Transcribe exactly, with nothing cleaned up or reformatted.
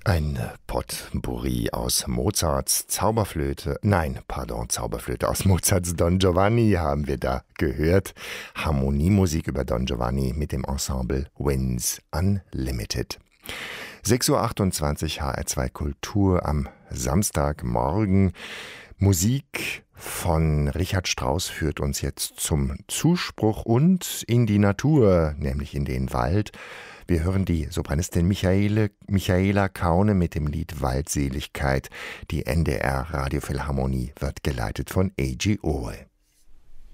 Ein Potpourri aus Mozarts Zauberflöte, nein, pardon, Zauberflöte aus Mozarts Don Giovanni haben wir da gehört. Harmoniemusik über Don Giovanni mit dem Ensemble Winds Unlimited. sechs Uhr achtundzwanzig H R zwei Kultur am Samstagmorgen. Musik von Richard Strauss führt uns jetzt zum Zuspruch und in die Natur, nämlich in den Wald. Wir hören die Sopranistin Michaele, Michaela Kaune mit dem Lied Waldseligkeit. Die N D R Radiophilharmonie wird geleitet von A G Ohl.